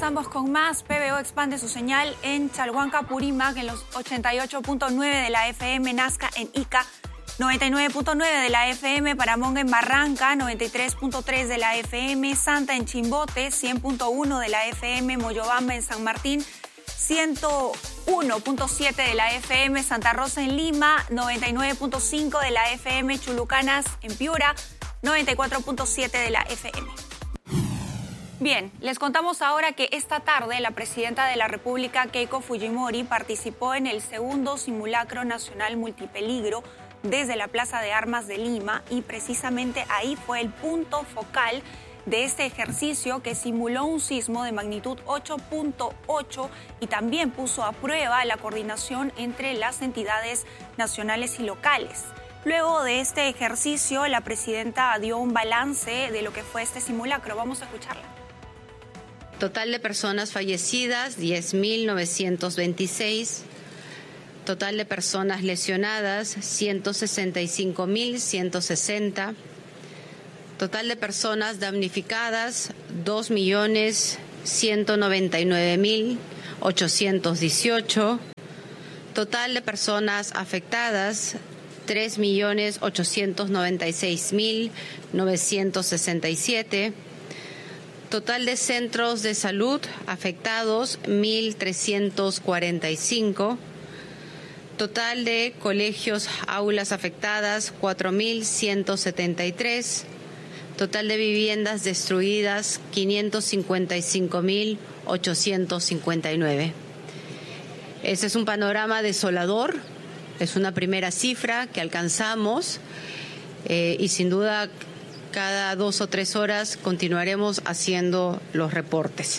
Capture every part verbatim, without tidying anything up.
avanzamos con más. P B O expande su señal en Chalhuanca, Purímac, en los ochenta y ocho punto nueve de la F M, Nazca en Ica, noventa y nueve punto nueve de la F M, Paramonga en Barranca, noventa y tres punto tres de la F M, Santa en Chimbote, cien punto uno de la F M, Moyobamba en San Martín, ciento uno punto siete de la F M, Santa Rosa en Lima, noventa y nueve punto cinco de la F M, Chulucanas en Piura, noventa y cuatro punto siete de la F M. Bien, les contamos ahora que esta tarde la presidenta de la República, Keiko Fujimori, participó en el segundo simulacro nacional multipeligro desde la Plaza de Armas de Lima y precisamente ahí fue el punto focal de este ejercicio que simuló un sismo de magnitud ocho punto ocho y también puso a prueba la coordinación entre las entidades nacionales y locales. Luego de este ejercicio, la presidenta dio un balance de lo que fue este simulacro. Vamos a escucharla. Total de personas fallecidas, diez mil novecientos veintiséis. Total de personas lesionadas, ciento sesenta y cinco mil ciento sesenta. Total de personas damnificadas, dos millones ciento noventa y nueve mil ochocientos dieciocho. Total de personas afectadas, tres millones ochocientos noventa y seis mil novecientos sesenta y siete. Total de centros de salud afectados, mil trescientos cuarenta y cinco. Total de colegios, aulas afectadas, cuatro mil ciento setenta y tres. Total de viviendas destruidas, quinientos cincuenta y cinco mil ochocientos cincuenta y nueve. Ese es un panorama desolador, es una primera cifra que alcanzamos eh, y sin duda cada dos o tres horas continuaremos haciendo los reportes.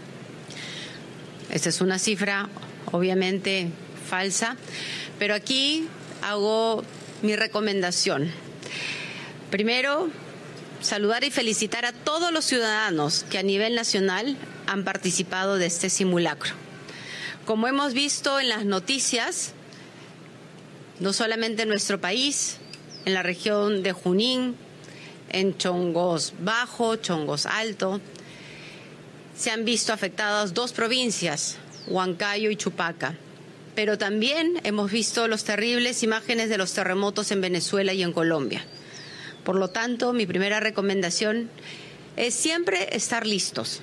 Esta es una cifra obviamente falsa, pero aquí hago mi recomendación. Primero, saludar y felicitar a todos los ciudadanos que a nivel nacional han participado de este simulacro. Como hemos visto en las noticias, no solamente en nuestro país, en la región de Junín, en Chongos Bajo, Chongos Alto, se han visto afectadas dos provincias, Huancayo y Chupaca. Pero también hemos visto las terribles imágenes de los terremotos en Venezuela y en Colombia. Por lo tanto, mi primera recomendación es siempre estar listos.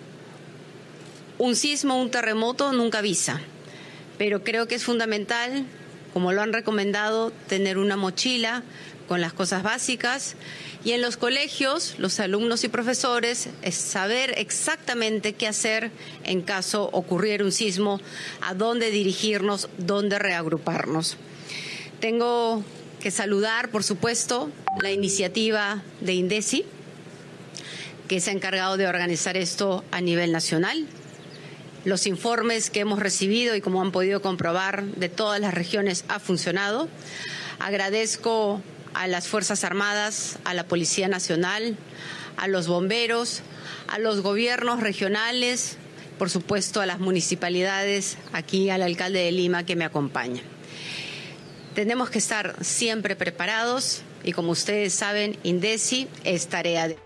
Un sismo, un terremoto nunca avisa, pero creo que es fundamental, como lo han recomendado, tener una mochila con las cosas básicas y en los colegios, los alumnos y profesores, es saber exactamente qué hacer en caso ocurriera un sismo, a dónde dirigirnos, dónde reagruparnos. Tengo que saludar, por supuesto, la iniciativa de INDECI, que se ha encargado de organizar esto a nivel nacional. Los informes que hemos recibido y como han podido comprobar de todas las regiones ha funcionado. Agradezco a las Fuerzas Armadas, a la Policía Nacional, a los bomberos, a los gobiernos regionales, por supuesto a las municipalidades, aquí al alcalde de Lima que me acompaña. Tenemos que estar siempre preparados y como ustedes saben, INDECI es tarea de...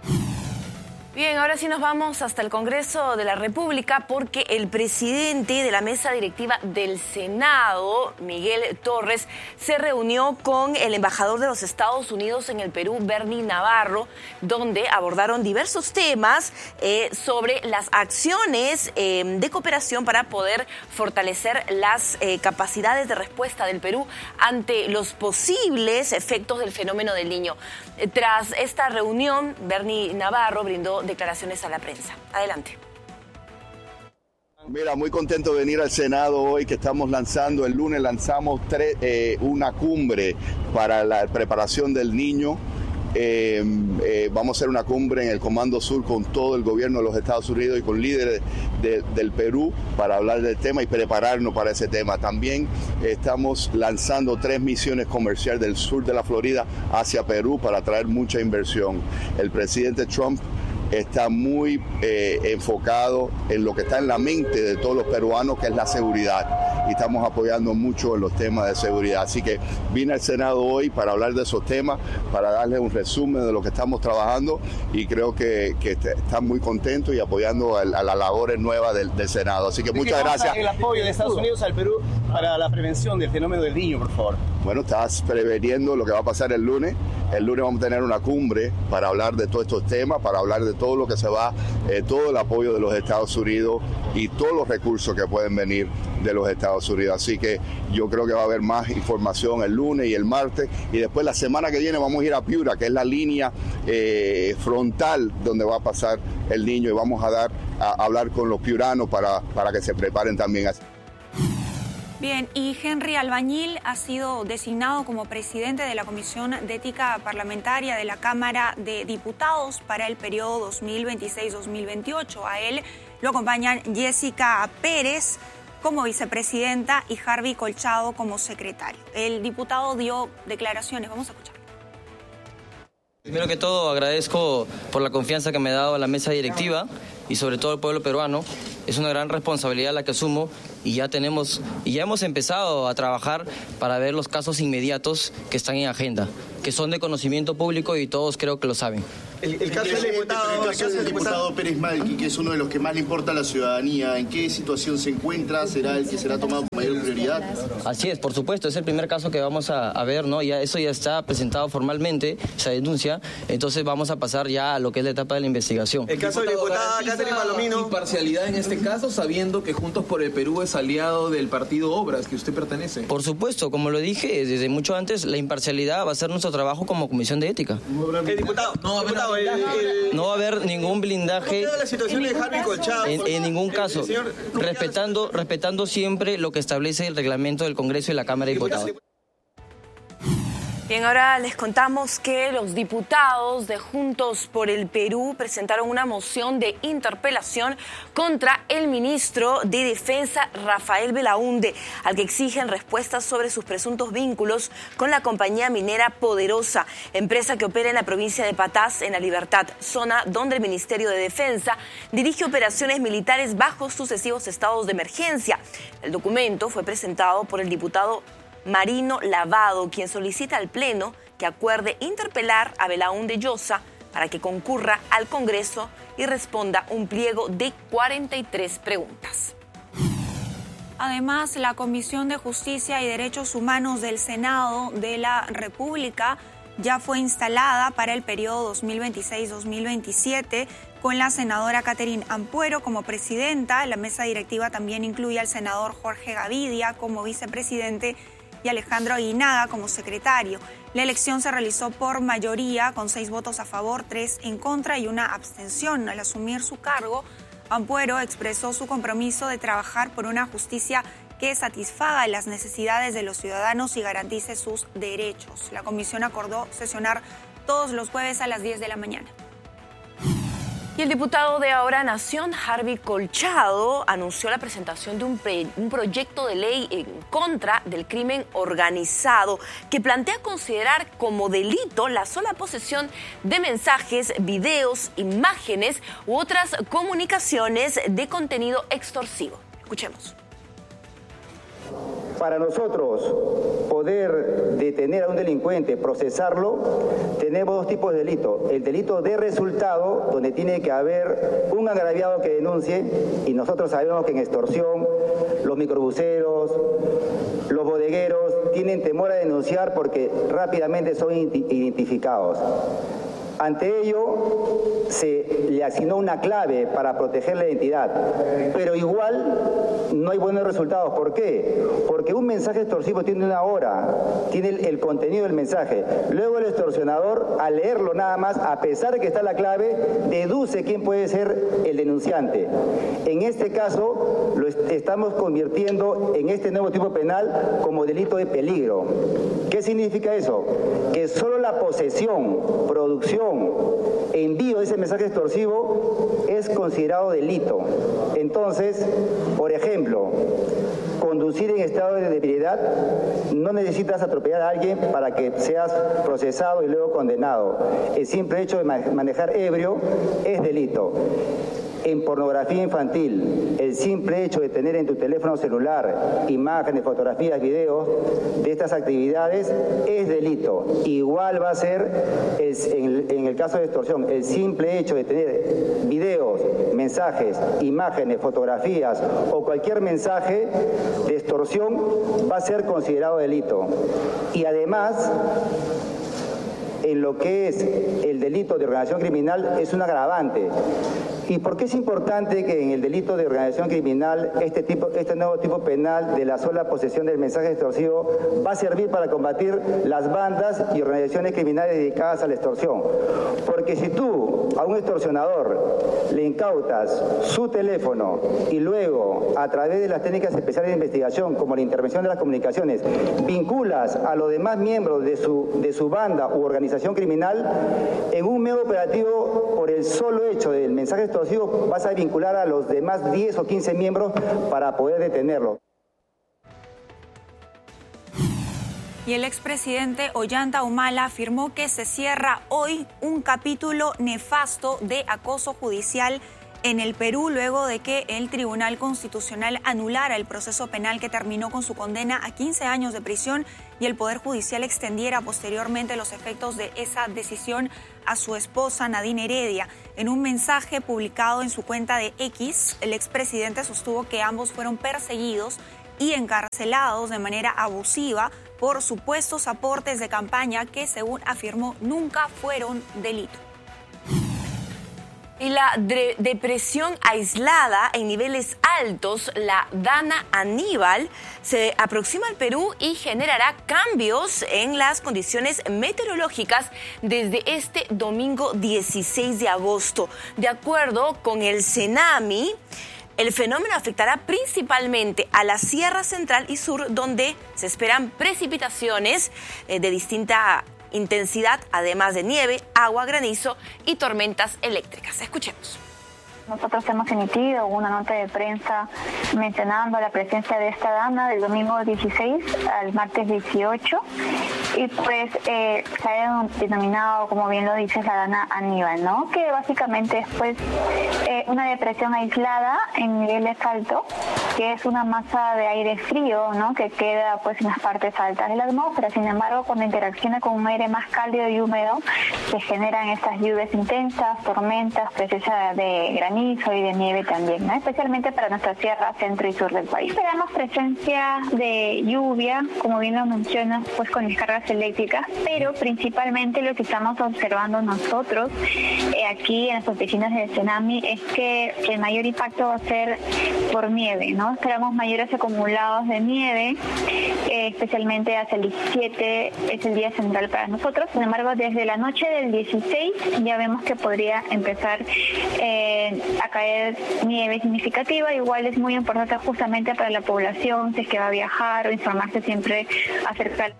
Bien, ahora sí nos vamos hasta el Congreso de la República porque el presidente de la mesa directiva del Senado, Miguel Torres, se reunió con el embajador de los Estados Unidos en el Perú, Bernie Navarro, donde abordaron diversos temas eh, sobre las acciones eh, de cooperación para poder fortalecer las eh, capacidades de respuesta del Perú ante los posibles efectos del fenómeno del Niño. Eh, tras esta reunión, Bernie Navarro brindó declaraciones a la prensa. Adelante. Mira, muy contento de venir al Senado hoy que estamos lanzando, el lunes lanzamos tres, eh, una cumbre para la preparación del niño. Eh, eh, vamos a hacer una cumbre en el Comando Sur con todo el gobierno de los Estados Unidos y con líderes de, del Perú para hablar del tema y prepararnos para ese tema. También eh, estamos lanzando tres misiones comerciales del sur de la Florida hacia Perú para traer mucha inversión. El presidente Trump está muy eh, enfocado en lo que está en la mente de todos los peruanos, que es la seguridad. y estamos apoyando mucho en los temas de seguridad. Así que vine al Senado hoy para hablar de esos temas, para darles un resumen de lo que estamos trabajando y creo que, que están muy contentos y apoyando a, a las labores nuevas del, del Senado. Así que muchas gracias. El apoyo de Estados Unidos al Perú para la prevención del fenómeno del Niño, por favor. Bueno, estás preveniendo lo que va a pasar el lunes. El lunes vamos a tener una cumbre para hablar de todos estos temas, para hablar de todo lo que se va, eh, todo el apoyo de los Estados Unidos y todos los recursos que pueden venir de los Estados Unidos. Así que yo creo que va a haber más información el lunes y el martes y después la semana que viene vamos a ir a Piura, que es la línea eh, frontal donde va a pasar el Niño y vamos a dar a, a hablar con los piuranos para, para que se preparen también así. Bien, y Henry Albañil ha sido designado como presidente de la Comisión de Ética Parlamentaria de la Cámara de Diputados para el periodo dos mil veintiséis dos mil veintiocho. A él lo acompañan Jessica Pérez como vicepresidenta y Harvey Colchado como secretario. El diputado dio declaraciones, vamos a escuchar. Primero que todo agradezco por la confianza que me ha dado la mesa directiva y sobre todo el pueblo peruano. Es una gran responsabilidad la que asumo y ya tenemos y ya hemos empezado a trabajar para ver los casos inmediatos que están en agenda, que son de conocimiento público y todos creo que lo saben. El, el caso del diputado, el caso del diputado Pérez Malqui, que es uno de los que más le importa a la ciudadanía, ¿en qué situación se encuentra? ¿Será el que será tomado con mayor prioridad? Así es, por supuesto, es el primer caso que vamos a, a ver, ¿no? Ya eso ya está presentado formalmente, esa denuncia, entonces vamos a pasar ya a lo que es la etapa de la investigación. El caso de la diputada Catherine Palomino. Imparcialidad en este caso, sabiendo que Juntos por el Perú es aliado del partido Obras, que usted pertenece. Por supuesto, como lo dije desde mucho antes, la imparcialidad va a ser nuestro trabajo como Comisión de Ética. El diputado, no, diputado, el, el, no va a haber ningún blindaje la situación de Harvey Colchado, en, en ningún caso, señor, respetando, respetando siempre lo que establece el reglamento del Congreso y la Cámara de Diputados. Bien, ahora les contamos que los diputados de Juntos por el Perú presentaron una moción de interpelación contra el ministro de Defensa, Rafael Belaúnde, al que exigen respuestas sobre sus presuntos vínculos con la compañía minera Poderosa, empresa que opera en la provincia de Patás, en La Libertad, zona donde el Ministerio de Defensa dirige operaciones militares bajo sucesivos estados de emergencia. El documento fue presentado por el diputado Marino Lavado, quien solicita al Pleno que acuerde interpelar a Belaúnde Llosa para que concurra al Congreso y responda un pliego de cuarenta y tres preguntas. Además, la Comisión de Justicia y Derechos Humanos del Senado de la República ya fue instalada para el periodo dos mil veintiséis dos mil veintisiete con la senadora Catherine Ampuero como presidenta. La mesa directiva también incluye al senador Jorge Gavidia como vicepresidente y Alejandro Aguinaga como secretario. La elección se realizó por mayoría, con seis votos a favor, tres en contra y una abstención. Al asumir su cargo, Ampuero expresó su compromiso de trabajar por una justicia que satisfaga las necesidades de los ciudadanos y garantice sus derechos. La comisión acordó sesionar todos los jueves a las diez de la mañana. Y el diputado de Ahora Nación, Harvey Colchado, anunció la presentación de un, pre, un proyecto de ley en contra del crimen organizado que plantea considerar como delito la sola posesión de mensajes, videos, imágenes u otras comunicaciones de contenido extorsivo. Escuchemos. Para nosotros poder detener a un delincuente, procesarlo, tenemos dos tipos de delito. El delito de resultado, donde tiene que haber un agraviado que denuncie, y nosotros sabemos que en extorsión los microbuseros, los bodegueros tienen temor a denunciar porque rápidamente son identificados. Ante ello, se le asignó una clave para proteger la identidad, pero igual no hay buenos resultados. ¿Por qué? Porque un mensaje extorsivo tiene una hora, tiene el, el contenido del mensaje. Luego el extorsionador, al leerlo nada más, a pesar de que está la clave, deduce quién puede ser el denunciante. En este caso, lo est- estamos convirtiendo en este nuevo tipo penal como delito de peligro. ¿Qué significa eso? Que solo la posesión, producción, envío de ese mensaje extorsivo es considerado delito. Entonces, por ejemplo, conducir en estado de ebriedad, no necesitas atropellar a alguien para que seas procesado y luego condenado. El simple hecho de manejar ebrio es delito. en pornografía infantil, el simple hecho de tener en tu teléfono celular imágenes, fotografías, videos de estas actividades es delito. Igual va a ser el, en, en el caso de extorsión, el simple hecho de tener videos, mensajes, imágenes, fotografías o cualquier mensaje de extorsión va a ser considerado delito. Y además, en lo que es el delito de organización criminal es un agravante. ¿Y por qué es importante que en el delito de organización criminal este, tipo, este nuevo tipo penal de la sola posesión del mensaje extorsivo va a servir para combatir las bandas y organizaciones criminales dedicadas a la extorsión? Porque si tú a un extorsionador le incautas su teléfono y luego a través de las técnicas especiales de investigación como la intervención de las comunicaciones vinculas a los demás miembros de su, de su banda u organización criminal, en un medio operativo por el solo hecho del mensaje extorsivo vas a vincular a los demás diez o quince miembros para poder detenerlo. Y el expresidente Ollanta Humala afirmó que se cierra hoy un capítulo nefasto de acoso judicial en el Perú luego de que el Tribunal Constitucional anulara el proceso penal que terminó con su condena a quince años de prisión y el Poder Judicial extendiera posteriormente los efectos de esa decisión a su esposa Nadine Heredia. En un mensaje publicado en su cuenta de X, el expresidente sostuvo que ambos fueron perseguidos y encarcelados de manera abusiva por supuestos aportes de campaña que, según afirmó, nunca fueron delito. Y la de- depresión aislada en niveles altos, la Dana Aníbal, se aproxima al Perú y generará cambios en las condiciones meteorológicas desde este domingo dieciséis de agosto. De acuerdo con el CENAMI, el fenómeno afectará principalmente a la Sierra Central y Sur, donde se esperan precipitaciones eh, de distinta intensidad, además de nieve, agua, granizo y tormentas eléctricas. Escuchemos. Nosotros hemos emitido una nota de prensa mencionando la presencia de esta dana del domingo dieciséis al martes dieciocho y pues eh, se ha denominado, como bien lo dices, la dana Aníbal, ¿no? Que básicamente es pues eh, una depresión aislada en niveles altos, que es una masa de aire frío, ¿no? Que queda pues en las partes altas de la atmósfera. Sin embargo, cuando interacciona con un aire más cálido y húmedo, se generan estas lluvias intensas, tormentas, presencia de granizo y de nieve también, ¿no? Especialmente para nuestra sierra centro y sur del país. Esperamos presencia de lluvia, como bien lo mencionas, pues con descargas eléctricas, pero principalmente lo que estamos observando nosotros eh, aquí en las oficinas del CENAMI es que el mayor impacto va a ser por nieve, ¿no? Esperamos mayores acumulados de nieve, eh, especialmente hacia el diecisiete, es el día central para nosotros. Sin embargo, desde la noche del dieciséis ya vemos que podría empezar eh, a caer nieve significativa. Igual es muy importante justamente para la población, si es que va a viajar o informarse siempre acerca.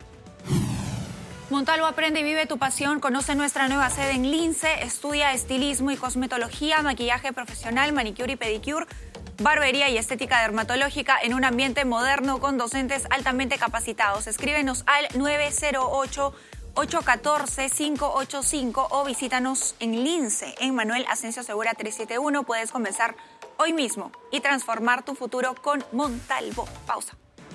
Montalvo, aprende y vive tu pasión. Conoce nuestra nueva sede en Lince. Estudia estilismo y cosmetología, maquillaje profesional, manicure y pedicure, barbería y estética dermatológica en un ambiente moderno con docentes altamente capacitados. Escríbenos al nueve cero ocho, ocho uno cuatro, cinco ocho cinco o visítanos en Lince, en Manuel Asensio Segura trescientos setenta y uno. Puedes comenzar hoy mismo y transformar tu futuro con Montalvo. Pausa.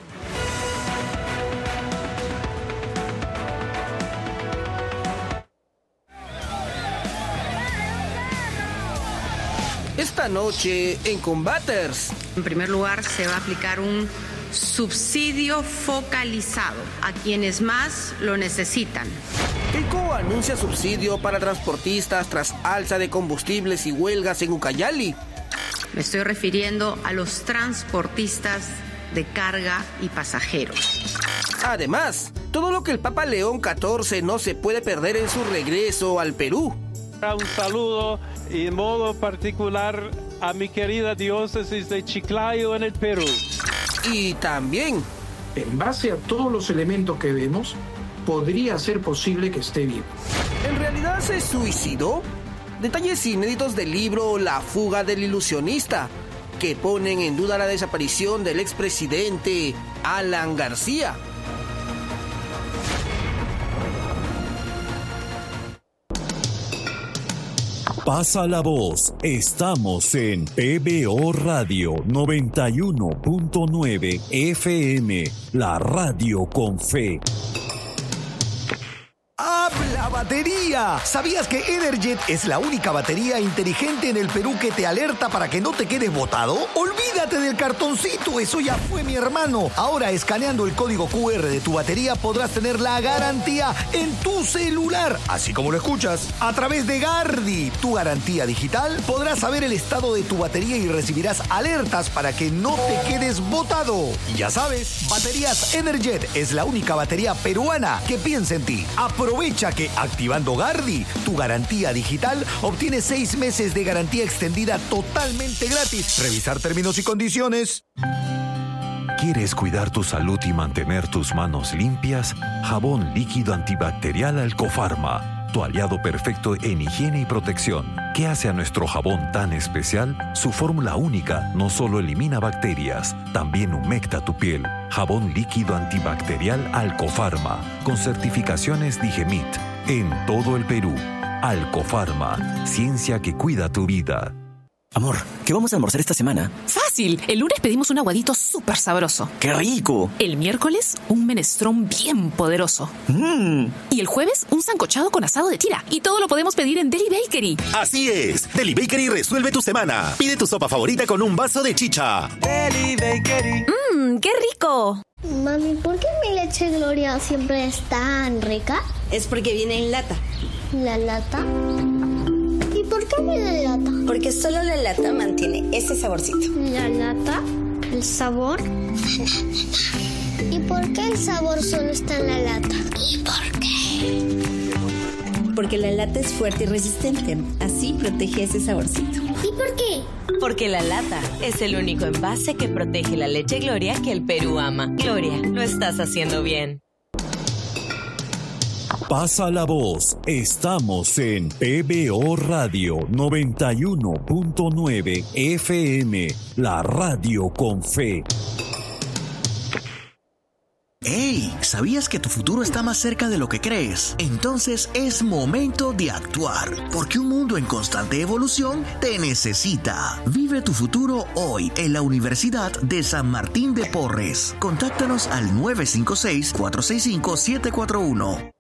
Esta noche en Combaters. En primer lugar, se va a aplicar un subsidio focalizado a quienes más lo necesitan. Keiko anuncia subsidio para transportistas tras alza de combustibles y huelgas en Ucayali. Me estoy refiriendo a los transportistas de carga y pasajeros. Además, todo lo que el Papa León catorce no se puede perder en su regreso al Perú. Un saludo y en modo particular a mi querida diócesis de Chiclayo en el Perú. Y también, en base a todos los elementos que vemos, podría ser posible que esté vivo. ¿En realidad se suicidó? Detalles inéditos del libro La fuga del ilusionista, que ponen en duda la desaparición del expresidente Alan García. Pasa la voz. Estamos en P B O Radio noventa y uno punto nueve F M, la radio con fe. ¡Habla batería! ¿Sabías que Energet es la única batería inteligente en el Perú que te alerta para que no te quedes botado? ¡Olvídate del cartoncito! Eso ya fue, mi hermano. Ahora, escaneando el código Q R de tu batería, podrás tener la garantía en tu celular. Así como lo escuchas. A través de Gardi, tu garantía digital, podrás saber el estado de tu batería y recibirás alertas para que no te quedes botado. Y ya sabes, Baterías Energet es la única batería peruana que piensa en ti. Aprovecha que activando Gardi, tu garantía digital, obtienes seis meses de garantía extendida totalmente gratis. Revisar términos y condiciones. ¿Quieres cuidar tu salud y mantener tus manos limpias? Jabón líquido antibacterial Alcofarma, tu aliado perfecto en higiene y protección. ¿Qué hace a nuestro jabón tan especial? Su fórmula única no solo elimina bacterias, también humecta tu piel. Jabón líquido antibacterial Alcofarma, con certificaciones Digemit, en todo el Perú. Alcofarma, ciencia que cuida tu vida. Amor, ¿qué vamos a almorzar esta semana? Fácil. El lunes pedimos un aguadito súper sabroso. ¡Qué rico! El miércoles, un menestrón bien poderoso. Mm. Y el jueves, un sancochado con asado de tira. Y todo lo podemos pedir en Deli Bakery. Así es. Deli Bakery resuelve tu semana. Pide tu sopa favorita con un vaso de chicha. Deli Bakery. Mmm, ¡qué rico! Mami, ¿por qué mi leche Gloria siempre es tan rica? Es porque viene en lata. ¿La lata? ¿Y por qué viene en lata? Porque solo la lata mantiene ese saborcito. ¿La lata? ¿El sabor? ¿Y por qué el sabor solo está en la lata? ¿Y por qué? Porque la lata es fuerte y resistente. Así protege ese saborcito. ¿Y por qué? Porque la lata es el único envase que protege la leche Gloria que el Perú ama. Gloria, lo estás haciendo bien. Pasa la voz. Estamos en P B O Radio noventa y uno punto nueve F M, la radio con fe. ¡Hey! ¿Sabías que tu futuro está más cerca de lo que crees? Entonces es momento de actuar, porque un mundo en constante evolución te necesita. Vive tu futuro hoy en la Universidad de San Martín de Porres. Contáctanos al nueve cinco seis, cuatro seis cinco, siete cuatro uno.